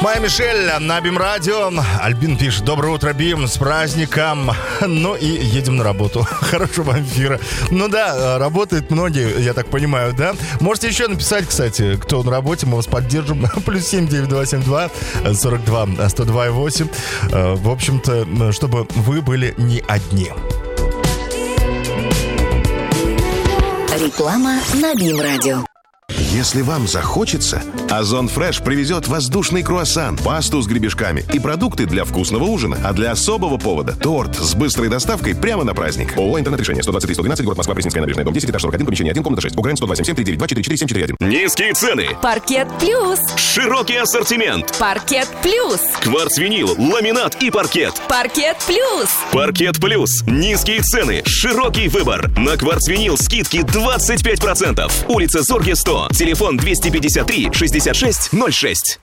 Моя Мишель на Бим Радио. Альбин пишет: доброе утро, Бим, с праздником. Ну и едем на работу. Хорошего вам эфира. Ну да, работают многие, я так понимаю, да? Можете еще написать, кстати, кто на работе, мы вас поддержим. +7 9272 42 102 8. В общем-то, чтобы вы были не одни. Реклама на Бим Радио. Если вам захочется, Озон Фреш привезет воздушный круассан, пасту с гребешками и продукты для вкусного ужина. А для особого повода – торт с быстрой доставкой прямо на праздник. ООО «Интернет-решение», 123-112, город Москва, Пресненская набережная, дом 10, этаж 41, помещение 1, комната 6. УГРН 127-739-244-741. Низкие цены. Паркет Плюс. Широкий ассортимент. Паркет Плюс. Кварцвинил, ламинат и паркет. Паркет Плюс. Паркет Плюс. Низкие цены. Широкий выбор. На кварцвинил скидки 25%. Улица Зорге, 100. Телефон 253 66 06.